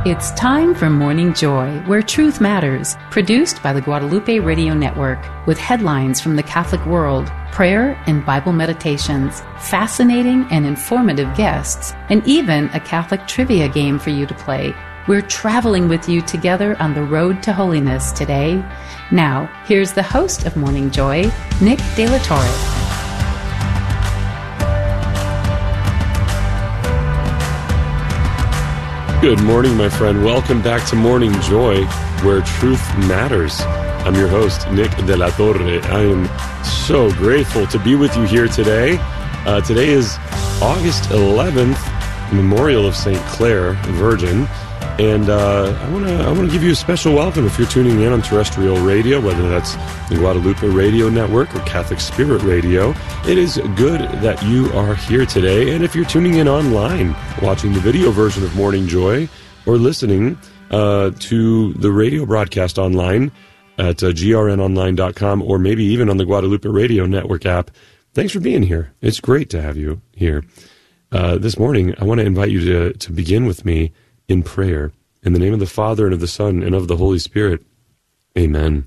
It's time for Morning Joy, where truth matters, produced by the Guadalupe Radio Network, with headlines from the Catholic world, prayer and Bible meditations, fascinating and informative guests, and even a Catholic trivia game for you to play. We're traveling with you together on the road to holiness today. Now, here's the host of Morning Joy, Nick De La Torre. Good morning, my friend. Welcome back to Morning Joy, where truth matters. I'm your host, Nick De La Torre. I am so grateful to be with you here today. Today is August 11th, Memorial of St. Clare, Virgin. And I want to give you a special welcome if you're tuning in on terrestrial radio, whether that's the Guadalupe Radio Network or Catholic Spirit Radio. It is good that you are here today. And if you're tuning in online, watching the video version of Morning Joy, or listening to the radio broadcast online at grnonline.com, or maybe even on the Guadalupe Radio Network app, thanks for being here. It's great to have you here. This morning, I want to invite you to begin with me in prayer. In the name of the Father, and of the Son, and of the Holy Spirit. Amen.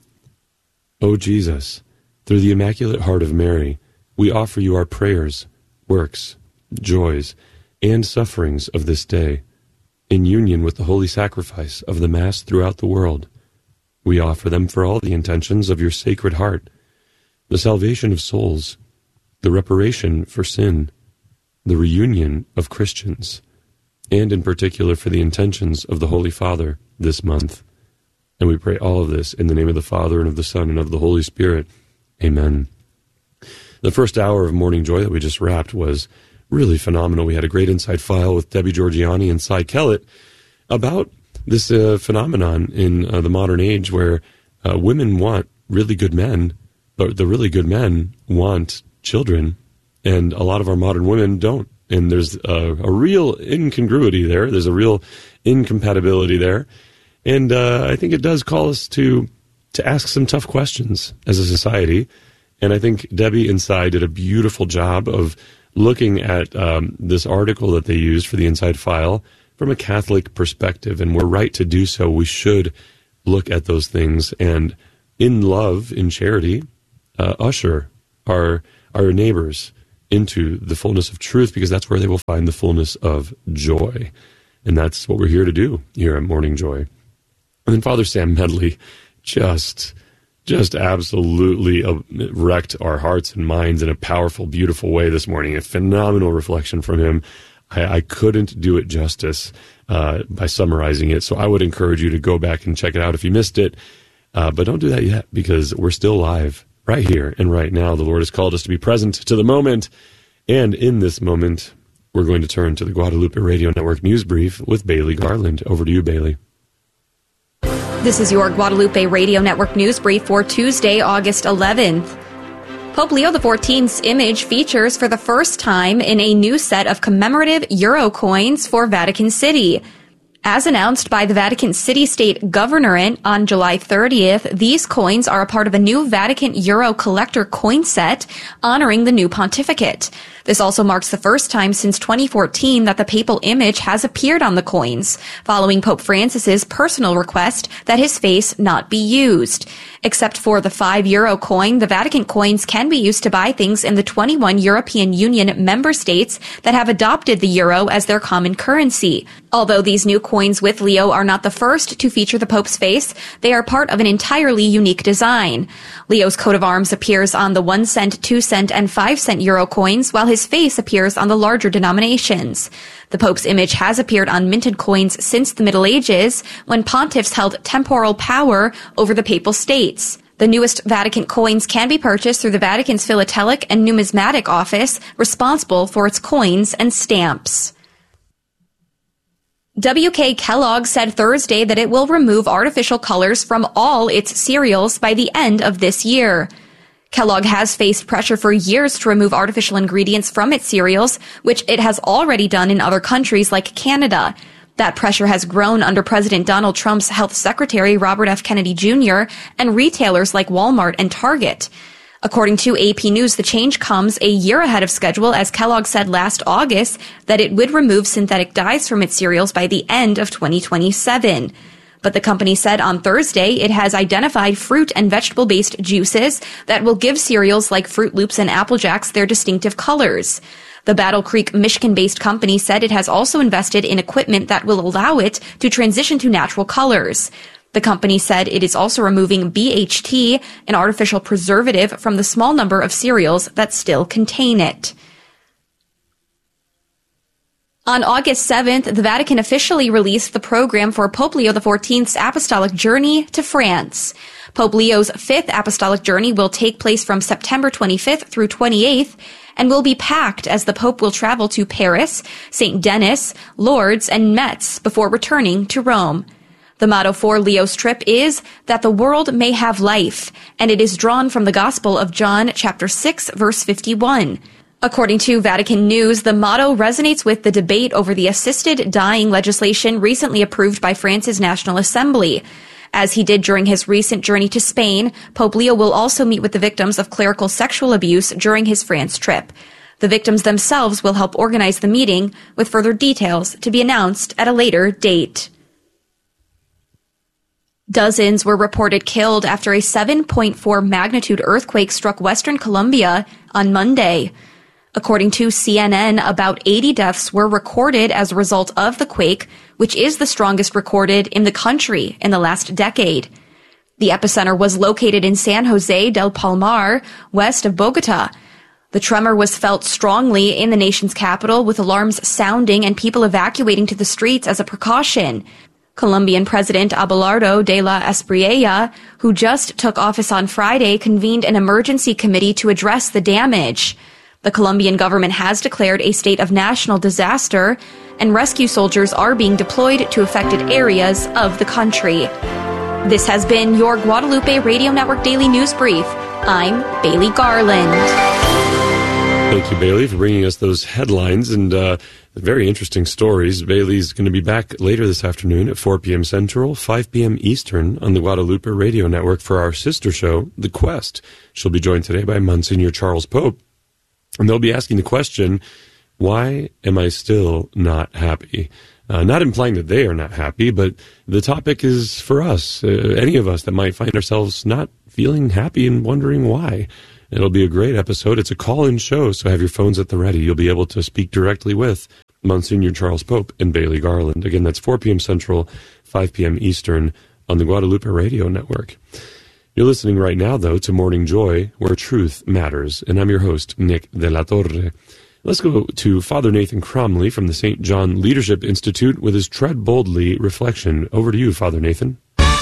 O Jesus, through the Immaculate Heart of Mary, we offer you our prayers, works, joys, and sufferings of this day. In union with the holy sacrifice of the Mass throughout the world, we offer them for all the intentions of your Sacred Heart, the salvation of souls, the reparation for sin, the reunion of Christians, and in particular for the intentions of the Holy Father this month. And we pray all of this in the name of the Father, and of the Son, and of the Holy Spirit. Amen. The first hour of Morning Joy that we just wrapped was really phenomenal. We had a great inside file with Debbie Georgiani and Cy Kellett about this phenomenon in the modern age where women want really good men, but the really good men want children, and a lot of our modern women don't. And there's a real incongruity there. There's a real incompatibility there. And I think it does call us to ask some tough questions as a society. And I think Debbie and Cy did a beautiful job of looking at this article that they used for the Inside File from a Catholic perspective. And we're right to do so. We should look at those things and, in love, in charity, usher our neighbors into the fullness of truth, because that's where they will find the fullness of joy. And that's what we're here to do here at Morning Joy. And then Father Sam Medley just absolutely wrecked our hearts and minds in a powerful, beautiful way this morning. A phenomenal reflection from him. I couldn't do it justice by summarizing it, so I would encourage you to go back and check it out if you missed it. But don't do that yet, because we're still live. Right here and right now, the Lord has called us to be present to the moment. And in this moment, we're going to turn to the Guadalupe Radio Network News Brief with Bailey Garland. Over to you, Bailey. This is your Guadalupe Radio Network News Brief for Tuesday, August 11th. Pope Leo XIV's image features for the first time in a new set of commemorative euro coins for Vatican City. As announced by the Vatican City-State Governorate on July 30th, these coins are a part of a new Vatican Euro collector coin set honoring the new pontificate. This also marks the first time since 2014 that the papal image has appeared on the coins, following Pope Francis's personal request that his face not be used. Except for the €5 coin, the Vatican coins can be used to buy things in the 21 European Union member states that have adopted the euro as their common currency. Although these new coins with Leo are not the first to feature the Pope's face, they are part of an entirely unique design. Leo's coat of arms appears on the 1 cent, 2 cent, and 5 cent euro coins, while his face appears on the larger denominations. The Pope's image has appeared on minted coins since the Middle Ages, when pontiffs held temporal power over the papal states. The newest Vatican coins can be purchased through the Vatican's Philatelic and Numismatic Office, responsible for its coins and stamps. WK Kellogg said Thursday that it will remove artificial colors from all its cereals by the end of this year. Kellogg has faced pressure for years to remove artificial ingredients from its cereals, which it has already done in other countries like Canada. That pressure has grown under President Donald Trump's Health Secretary Robert F. Kennedy Jr. and retailers like Walmart and Target. According to AP News, the change comes a year ahead of schedule, as Kellogg said last August that it would remove synthetic dyes from its cereals by the end of 2027. But the company said on Thursday it has identified fruit and vegetable-based juices that will give cereals like Fruit Loops and Apple Jacks their distinctive colors. The Battle Creek, Michigan-based company said it has also invested in equipment that will allow it to transition to natural colors. The company said it is also removing BHT, an artificial preservative, from the small number of cereals that still contain it. On August 7th, the Vatican officially released the program for Pope Leo XIV's apostolic journey to France. Pope Leo's fifth apostolic journey will take place from September 25th through 28th and will be packed, as the Pope will travel to Paris, St. Denis, Lourdes, and Metz before returning to Rome. The motto for Leo's trip is that the world may have life, and it is drawn from the Gospel of John, chapter 6, verse 51. According to Vatican News, the motto resonates with the debate over the assisted dying legislation recently approved by France's National Assembly. As he did during his recent journey to Spain, Pope Leo will also meet with the victims of clerical sexual abuse during his France trip. The victims themselves will help organize the meeting, with further details to be announced at a later date. Dozens were reported killed after a 7.4 magnitude earthquake struck western Colombia on Monday. According to CNN, about 80 deaths were recorded as a result of the quake, which is the strongest recorded in the country in the last decade. The epicenter was located in San Jose del Palmar, west of Bogota. The tremor was felt strongly in the nation's capital, with alarms sounding and people evacuating to the streets as a precaution. Colombian President Abelardo de la Espriella, who just took office on Friday, convened an emergency committee to address the damage. The Colombian government has declared a state of national disaster, and rescue soldiers are being deployed to affected areas of the country. This has been your Guadalupe Radio Network Daily News Brief. I'm Bailey Garland. Thank you, Bailey, for bringing us those headlines and very interesting stories. Bailey's going to be back later this afternoon at 4 p.m. Central, 5 p.m. Eastern on the Guadalupe Radio Network for our sister show, The Quest. She'll be joined today by Monsignor Charles Pope, and they'll be asking the question, why am I still not happy? Not implying that they are not happy, but the topic is for us, any of us that might find ourselves not feeling happy and wondering why. It'll be a great episode. It's a call-in show, so have your phones at the ready. You'll be able to speak directly with Monsignor Charles Pope and Bailey Garland. Again, that's 4 p.m. Central, 5 p.m. Eastern on the Guadalupe Radio Network. You're listening right now, though, to Morning Joy, where truth matters, and I'm your host, Nick de la Torre. Let's go to Father Nathan Cromley from the St. John Leadership Institute with his Tread Boldly reflection. Over to you, Father Nathan.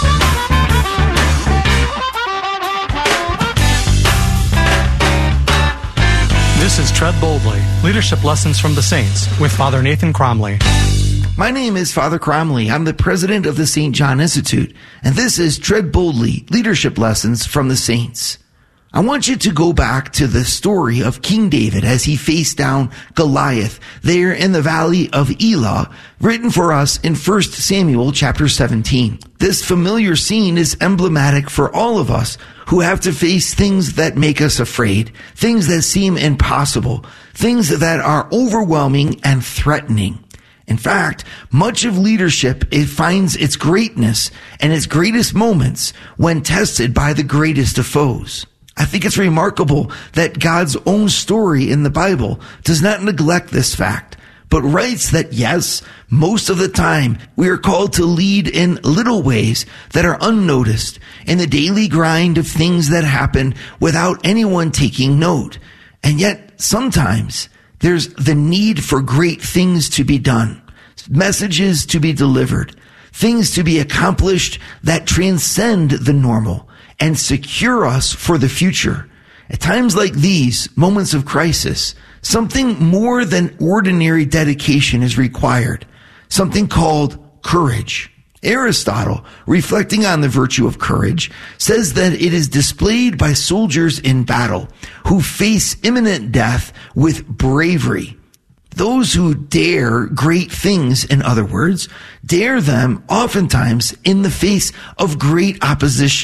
This is Tread Boldly, Leadership Lessons from the Saints, with Father Nathan Cromley. My name is Father Cromley. I'm the president of the St. John Institute, and this is Tread Boldly, Leadership Lessons from the Saints. I want you to go back to the story of King David as he faced down Goliath there in the valley of Elah, written for us in 1 Samuel chapter 17. This familiar scene is emblematic for all of us who have to face things that make us afraid, things that seem impossible, things that are overwhelming and threatening. In fact, much of leadership, it finds its greatness and its greatest moments when tested by the greatest of foes. I think it's remarkable that God's own story in the Bible does not neglect this fact, but writes that yes, most of the time we are called to lead in little ways that are unnoticed in the daily grind of things that happen without anyone taking note. And yet sometimes there's the need for great things to be done, messages to be delivered, things to be accomplished that transcend the normal and secure us for the future. At times like these, moments of crisis, something more than ordinary dedication is required, something called courage. Aristotle, reflecting on the virtue of courage, says that it is displayed by soldiers in battle who face imminent death with bravery. Those who dare great things, in other words, dare them oftentimes in the face of great opposition.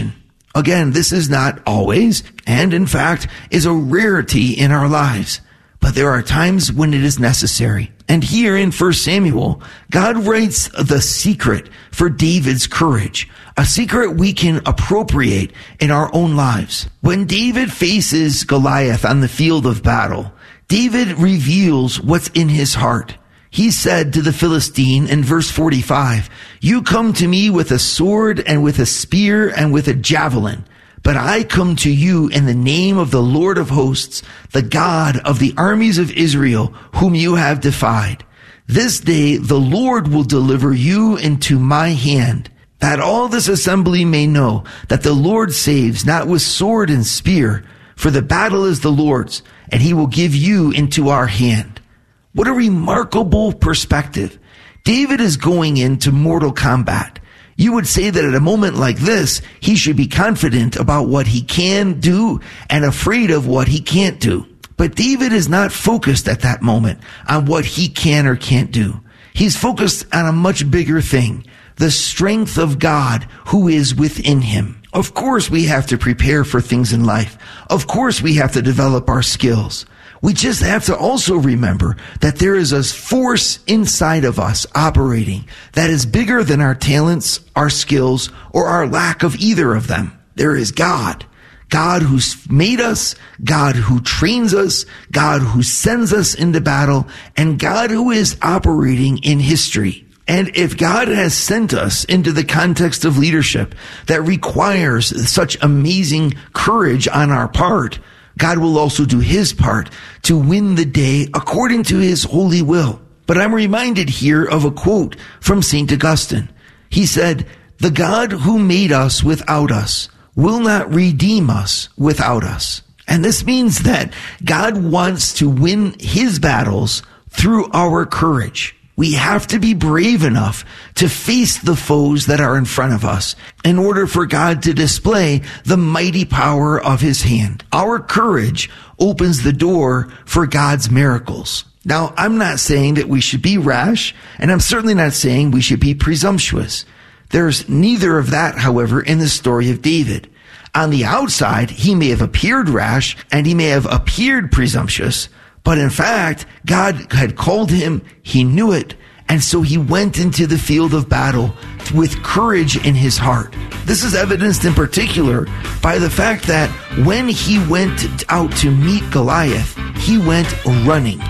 Again, this is not always, and in fact, is a rarity in our lives. But there are times when it is necessary. And here in 1 Samuel, God writes the secret for David's courage, a secret we can appropriate in our own lives. When David faces Goliath on the field of battle, David reveals what's in his heart. He said to the Philistine in verse 45, "You come to me with a sword and with a spear and with a javelin, but I come to you in the name of the Lord of hosts, the God of the armies of Israel, whom you have defied. This day the Lord will deliver you into my hand, that all this assembly may know that the Lord saves not with sword and spear, for the battle is the Lord's, and he will give you into our hand." What a remarkable perspective. David is going into mortal combat. You would say that at a moment like this, he should be confident about what he can do and afraid of what he can't do. But David is not focused at that moment on what he can or can't do. He's focused on a much bigger thing, the strength of God who is within him. Of course, we have to prepare for things in life. Of course, we have to develop our skills. We just have to also remember that there is a force inside of us operating that is bigger than our talents, our skills, or our lack of either of them. There is God. God who's made us, God who trains us, God who sends us into battle, and God who is operating in history. And if God has sent us into the context of leadership that requires such amazing courage on our part, God will also do his part to win the day according to his holy will. But I'm reminded here of a quote from St. Augustine. He said, "The God who made us without us will not redeem us without us." And this means that God wants to win his battles through our courage. We have to be brave enough to face the foes that are in front of us in order for God to display the mighty power of his hand. Our courage opens the door for God's miracles. Now, I'm not saying that we should be rash, and I'm certainly not saying we should be presumptuous. There's neither of that, however, in the story of David. On the outside, he may have appeared rash and he may have appeared presumptuous, but in fact, God had called him, he knew it, and so he went into the field of battle with courage in his heart. This is evidenced in particular by the fact that when he went out to meet Goliath, he went running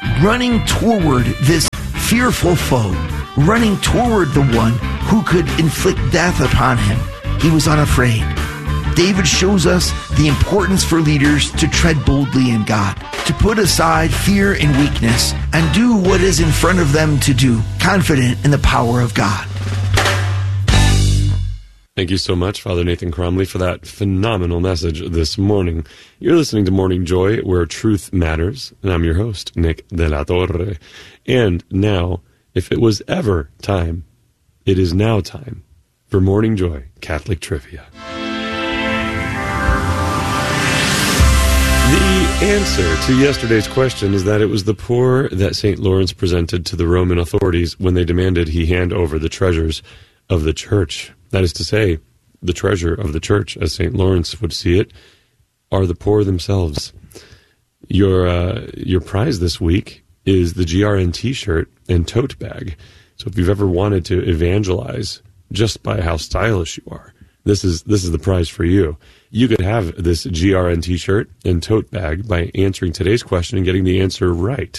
toward this fearful foe, running toward the one who could inflict death upon him. He was unafraid. David shows us the importance for leaders to tread boldly in God, to put aside fear and weakness and do what is in front of them to do, confident in the power of God. Thank you so much, Father Nathan Cromly, for that phenomenal message this morning. You're listening to Morning Joy, where truth matters, and I'm your host, Nick de la Torre. And now, if it was ever time, it is now time for Morning Joy Catholic Trivia. The answer to yesterday's question is that it was the poor that St. Lawrence presented to the Roman authorities when they demanded he hand over the treasures of the church. That is to say, the treasure of the church, as St. Lawrence would see it, are the poor themselves. Your prize this week is the GRN t-shirt and tote bag. So if you've ever wanted to evangelize just by how stylish you are, this is the prize for you. You could have this GRN t-shirt and tote bag by answering today's question and getting the answer right.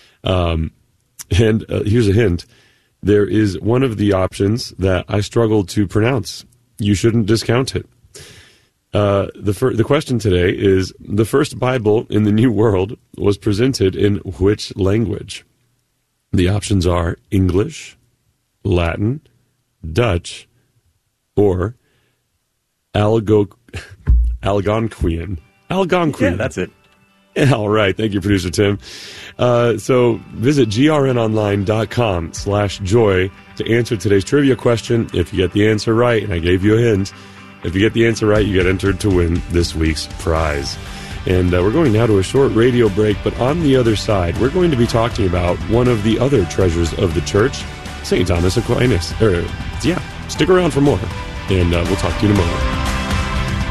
Here's a hint. There is one of the options that I struggled to pronounce. You shouldn't discount it. The question today is, the first Bible in the New World was presented in which language? The options are English, Latin, Dutch, or Algonquian. Yeah, that's it. All right. Thank you, Producer Tim. So visit grnonline.com/joy to answer today's trivia question. If you get the answer right, and I gave you a hint, if you get the answer right, you get entered to win this week's prize. And we're going now to a short radio break, but on the other side, we're going to be talking about one of the other treasures of the church, St. Thomas Aquinas. Stick around for more, and we'll talk to you in a moment.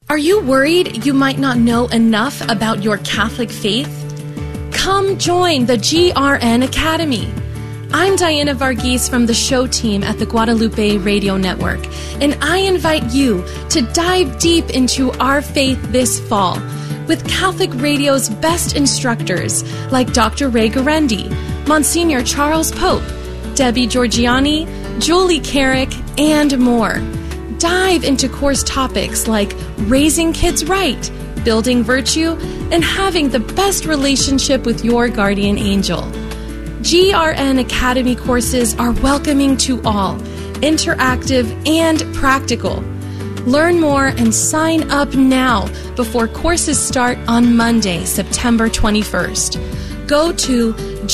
Are you worried you might not know enough about your Catholic faith? Come join the GRN Academy. I'm Diana Varghese from the show team at the Guadalupe Radio Network, and I invite you to dive deep into our faith this fall with Catholic Radio's best instructors like Dr. Ray Guarendi, Monsignor Charles Pope, Debbie Georgiani, Julie Carrick, and more. Dive into course topics like raising kids right, building virtue, and having the best relationship with your guardian angel. GRN Academy courses are welcoming to all, interactive and practical. Learn more and sign up now before courses start on Monday, September 21st. Go to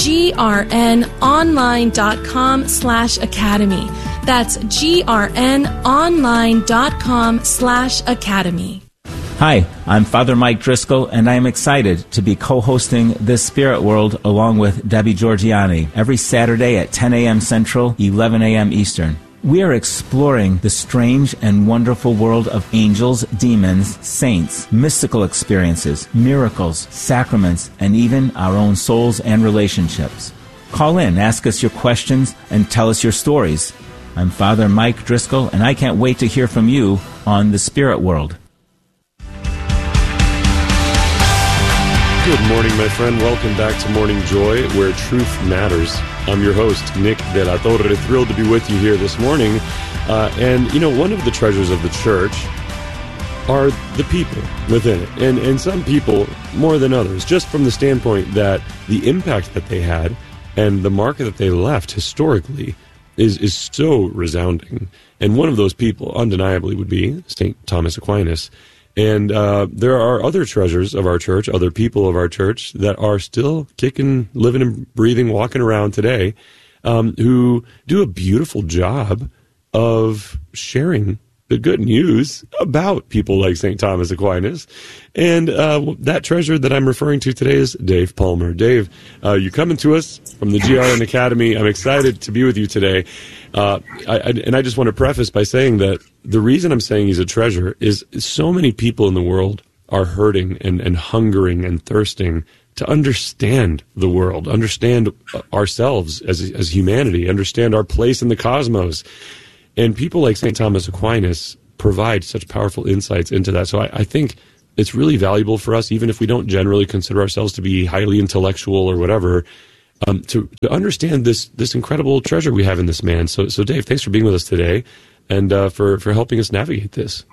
grnonline.com/academy. That's grnonline.com/academy. Hi, I'm Father Mike Driscoll, and I am excited to be co-hosting This Spirit World along with Debbie Georgiani every Saturday at 10 a.m. Central, 11 a.m. Eastern. We are exploring the strange and wonderful world of angels, demons, saints, mystical experiences, miracles, sacraments, and even our own souls and relationships. Call in, ask us your questions, and tell us your stories. I'm Father Mike Driscoll, and I can't wait to hear from you on The Spirit World. Good morning, my friend. Welcome back to Morning Joy, where truth matters. I'm your host, Nick De La Torre. Thrilled to be with you here this morning. And, you know, one of the treasures of the church are the people within it. And some people more than others, just from the standpoint that the impact that they had and the mark that they left historically is so resounding. And one of those people, undeniably, would be St. Thomas Aquinas. And there are other treasures of our church, other people of our church that are still kicking, living and breathing, walking around today, who do a beautiful job of sharing the good news about people like St. Thomas Aquinas. And that treasure that I'm referring to today is Dave Palmer. Dave, you're coming to us from the GRN Academy. I'm excited to be with you today. I just want to preface by saying that the reason I'm saying he's a treasure is so many people in the world are hurting and hungering and thirsting to understand the world, understand ourselves as humanity, understand our place in the cosmos. And people like St. Thomas Aquinas provide such powerful insights into that. So I think it's really valuable for us, even if we don't generally consider ourselves to be highly intellectual or whatever, to understand this incredible treasure we have in this man. So Dave, thanks for being with us today and for helping us navigate this.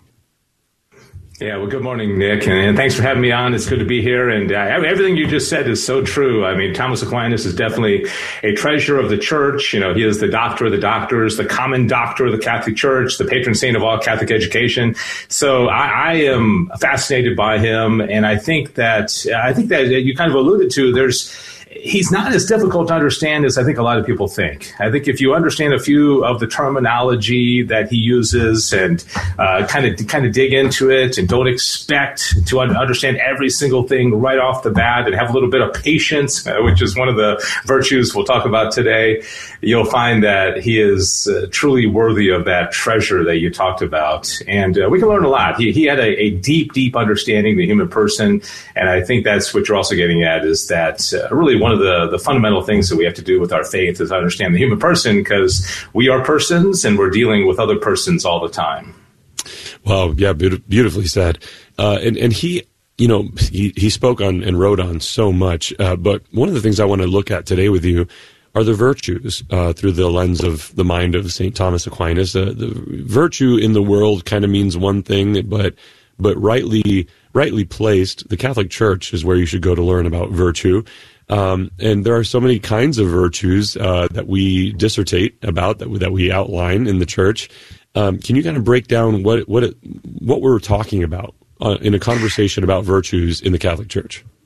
Yeah, well, good morning, Nick, and thanks for having me on. It's good to be here, and everything you just said is so true. I mean, Thomas Aquinas is definitely a treasure of the church. You know, he is the doctor of the doctors, the common doctor of the Catholic Church, the patron saint of all Catholic education. So I am fascinated by him, and I think that you kind of alluded to, he's not as difficult to understand as I think a lot of people think. I think if you understand a few of the terminology that he uses and kind of dig into it and don't expect to understand every single thing right off the bat and have a little bit of patience, which is one of the virtues we'll talk about today, you'll find that he is truly worthy of that treasure that you talked about. And we can learn a lot. He had a deep, deep understanding of the human person. And I think that's what you're also getting at, is that really one of the fundamental things that we have to do with our faith is understand the human person, because we are persons and we're dealing with other persons all the time. Wow, yeah, beautifully said. And he, you know, he spoke on and wrote on so much. But one of the things I want to look at today with you are the virtues through the lens of the mind of St. Thomas Aquinas. The virtue in the world kind of means one thing, but rightly placed, the Catholic Church is where you should go to learn about virtue. And there are so many kinds of virtues that we dissertate about, that we outline in the church. Can you kind of break down what we're talking about in a conversation about virtues in the Catholic Church?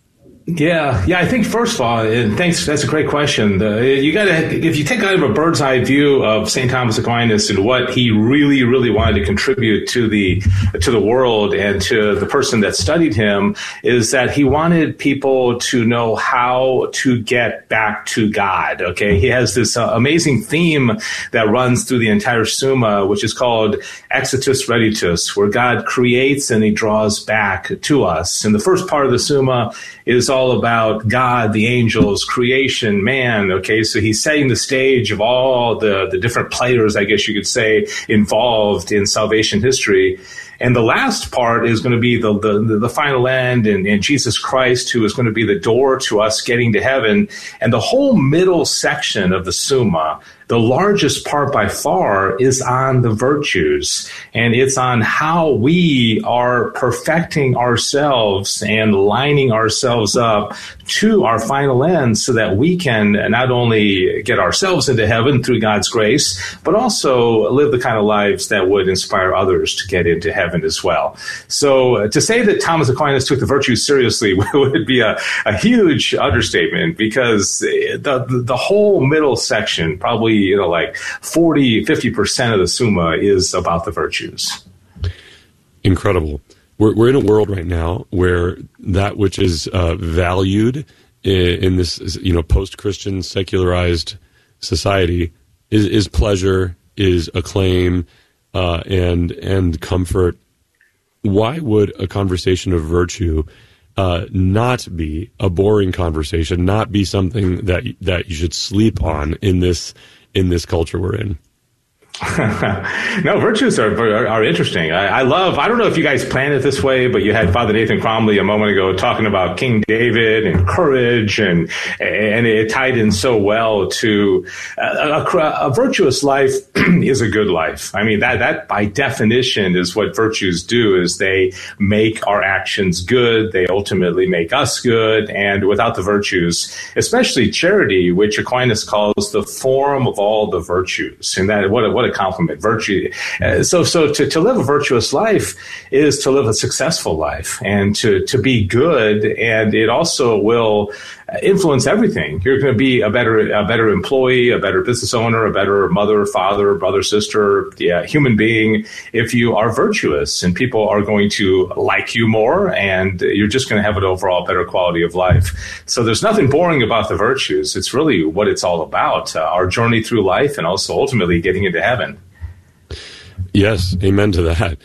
Yeah. I think first of all, and thanks. That's a great question. You got to, if you take kind of a bird's eye view of St. Thomas Aquinas and what he really, really wanted to contribute to the world and to the person that studied him, is that he wanted people to know how to get back to God. Okay, he has this amazing theme that runs through the entire Summa, which is called Exitus Reditus, where God creates and he draws back to us. And the first part of the Summa is all about God, the angels, creation, man. Okay, so he's setting the stage of all the different players, I guess you could say, involved in salvation history. And the last part is going to be the final end and Jesus Christ, who is going to be the door to us getting to heaven. And the whole middle section of the Summa, the largest part by far, is on the virtues. And it's on how we are perfecting ourselves and lining ourselves up to our final end so that we can not only get ourselves into heaven through God's grace, but also live the kind of lives that would inspire others to get into heaven as well. So to say that Thomas Aquinas took the virtues seriously would be a huge understatement, because the whole middle section, probably like 40-50% of the Summa, is about the virtues. Incredible. We're in a world right now where that which is valued in this post-Christian secularized society is pleasure, is acclaim, and comfort. Why would a conversation of virtue not be a boring conversation, not be something that you should sleep on in this culture we're in? No, virtues are interesting. I don't know if you guys planned it this way, but you had Father Nathan Cromly a moment ago talking about King David and courage, and it tied in so well to a virtuous life is a good life. I mean, that by definition is what virtues do, is they make our actions good. They ultimately make us good. And without the virtues, especially charity, which Aquinas calls the form of all the virtues, and that what a compliment, virtue. So to live a virtuous life is to live a successful life and to be good, and it also will influence everything. You're going to be a better employee, a better business owner, a better mother, father, brother, sister, human being, if you are virtuous, and people are going to like you more, and you're just going to have an overall better quality of life. So there's nothing boring about the virtues. It's really what it's all about, our journey through life, and also ultimately getting into heaven. Yes, amen to that.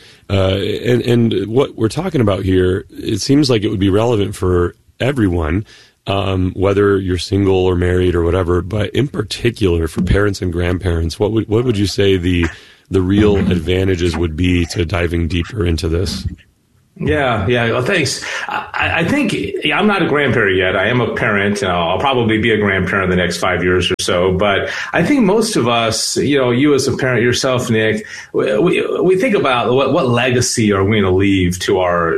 And what we're talking about here, it seems like it would be relevant for everyone, whether you're single or married or whatever, but in particular for parents and grandparents. What would you say the real advantages would be to diving deeper into this? Yeah. Well, thanks. I think I'm not a grandparent yet. I am a parent. I'll probably be a grandparent in the next 5 years or so. But I think most of us, you as a parent yourself, Nick, we think about what legacy are we going to leave to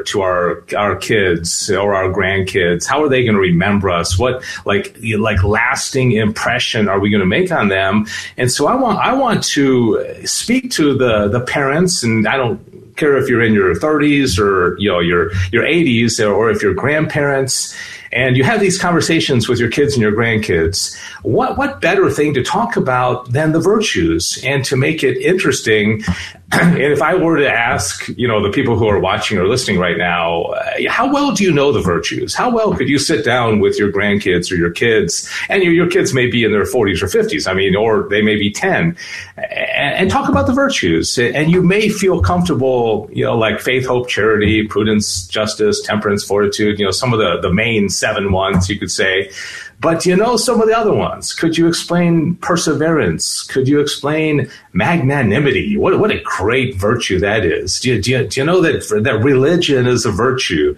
our kids or our grandkids? How are they going to remember us? What like lasting impression are we going to make on them? And so I want to speak to the parents, and I don't care if you're in your 30s or your 80s, or if you're grandparents, and you have these conversations with your kids and your grandkids. What better thing to talk about than the virtues, and to make it interesting? And if I were to ask, the people who are watching or listening right now, how well do you know the virtues? How well could you sit down with your grandkids or your kids, and your kids may be in their 40s or 50s, or they may be 10, and talk about the virtues? And you may feel comfortable, like faith, hope, charity, prudence, justice, temperance, fortitude, some of the main 7 ones, you could say. But do you know some of the other ones? Could you explain perseverance? Could you explain magnanimity? What a great virtue that is. Do you know that religion is a virtue?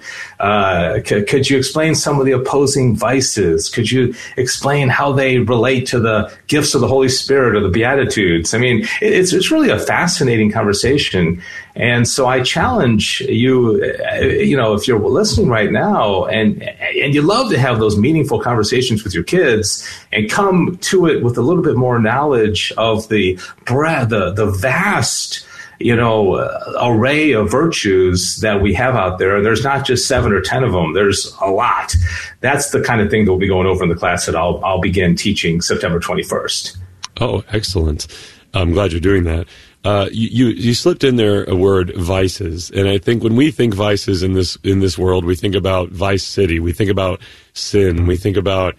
Could you explain some of the opposing vices? Could you explain how they relate to the gifts of the Holy Spirit or the Beatitudes? It's really a fascinating conversation. And so I challenge you, if you're listening right now and you love to have those meaningful conversations with your kids, and come to it with a little bit more knowledge of the vast array of virtues that we have out there. There's not just 7 or 10 of them. There's a lot. That's the kind of thing that we'll be going over in the class that I'll begin teaching September 21st. Oh, excellent. I'm glad you're doing that. You slipped in there a word, vices, and I think when we think vices in this world, we think about Vice City, we think about sin, we think about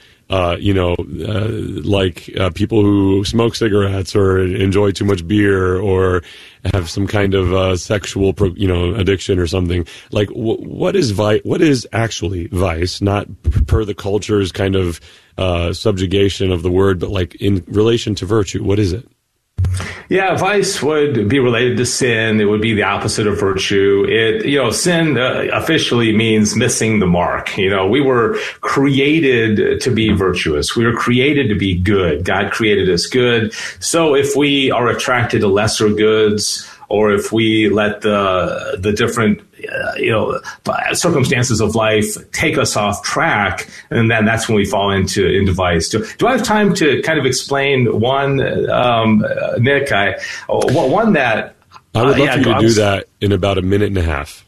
people who smoke cigarettes or enjoy too much beer or have some kind of sexual addiction or something. Like what is actually vice? Not per the culture's kind of subjugation of the word, but like in relation to virtue. What is it? Yeah, vice would be related to sin. It would be the opposite of virtue. Sin officially means missing the mark. We were created to be virtuous. We were created to be good. God created us good. So if we are attracted to lesser goods, or if we let the different circumstances of life take us off track, and then that's when we fall into vice. Do I have time to kind of explain one, Nick? One that I would love for you to do that in about a minute and a half.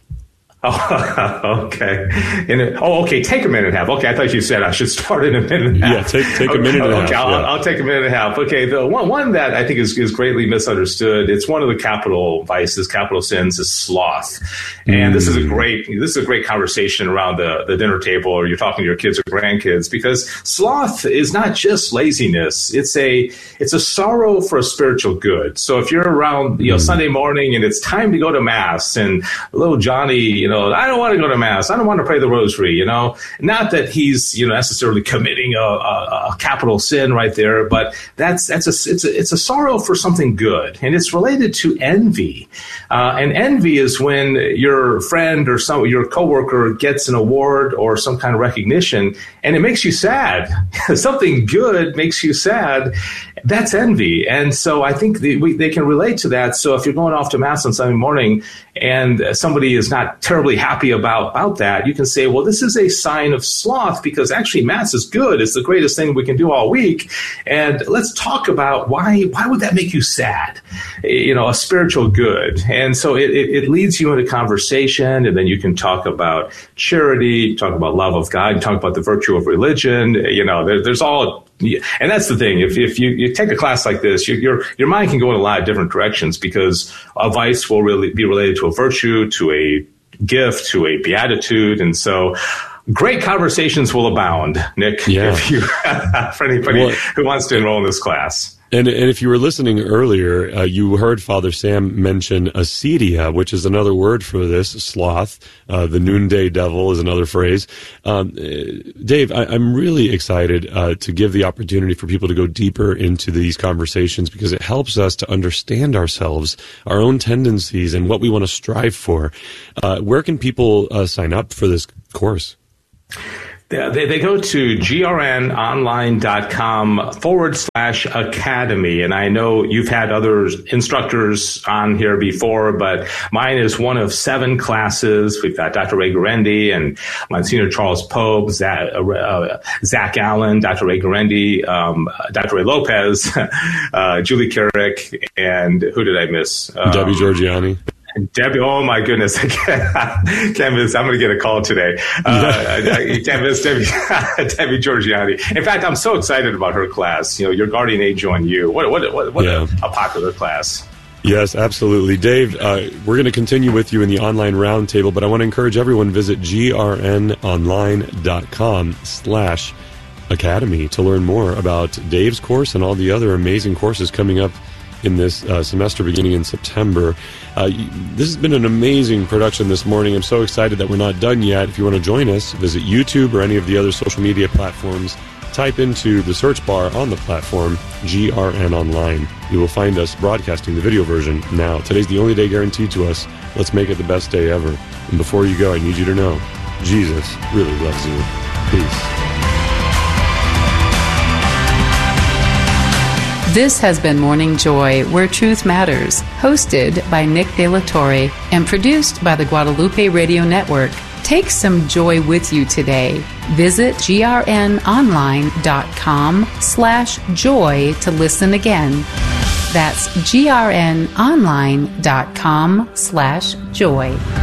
Oh, okay. Okay. Take a minute and a half. Okay, I thought you said I should start in a minute and a half. Yeah, take a minute and a half. Okay, I'll take a minute and a half. Okay, the one that I think is greatly misunderstood. It's one of the capital vices, capital sins, is sloth. And this is a great conversation around the dinner table, or you're talking to your kids or grandkids, because sloth is not just laziness. It's a sorrow for a spiritual good. So if you're around Sunday morning and it's time to go to mass, and little Johnny, I don't want to go to mass. I don't want to pray the rosary, Not that he's, necessarily committing a capital sin right there, but it's a sorrow for something good. And it's related to envy. And envy is when your friend or your coworker gets an award or some kind of recognition, and it makes you sad. Something good makes you sad. That's envy. And so I think they can relate to that. So if you're going off to mass on Sunday morning and somebody is not terribly happy about that, you can say, well, this is a sign of sloth, because actually mass is good. It's the greatest thing we can do all week. And let's talk about why would that make you sad? A spiritual good. And so it leads you into conversation, and then you can talk about charity, talk about love of God, talk about the virtue of religion. There's all. And that's the thing. If you take a class like this, your mind can go in a lot of different directions, because a vice will really be related to a virtue, to a gift, to a beatitude. And so great conversations will abound, Nick, for anybody who wants to enroll in this class. And if you were listening earlier, you heard Father Sam mention acedia, which is another word for this, sloth. The noonday devil is another phrase. Dave, I'm really excited to give the opportunity for people to go deeper into these conversations, because it helps us to understand ourselves, our own tendencies, and what we want to strive for. Where can people sign up for this course? They go to grnonline.com/academy. And I know you've had other instructors on here before, but mine is one of 7 classes. We've got Dr. Ray Guarendi and Monsignor Charles Pope, Zach Allen, Dr. Ray Guarendi, Dr. Ray Lopez, Julie Carrick, and who did I miss? Debbie Georgiani. Debbie, oh my goodness, I can't miss. I'm going to get a call today. Can't miss Debbie Georgiani. In fact, I'm so excited about her class. Your guardian angel on you. What a popular class. Yes, absolutely. Dave, we're going to continue with you in the online roundtable, but I want to encourage everyone, visit grnonline.com/academy to learn more about Dave's course and all the other amazing courses coming up in this semester beginning in September. This has been an amazing production this morning. I'm so excited that we're not done yet. If you want to join us, visit YouTube or any of the other social media platforms. Type into the search bar on the platform, GRN Online. You will find us broadcasting the video version now. Today's the only day guaranteed to us. Let's make it the best day ever. And before you go, I need you to know, Jesus really loves you. Peace. This has been Morning Joy, Where Truth Matters, hosted by Nick De La Torre and produced by the Guadalupe Radio Network. Take some joy with you today. Visit grnonline.com/joy to listen again. That's grnonline.com/joy.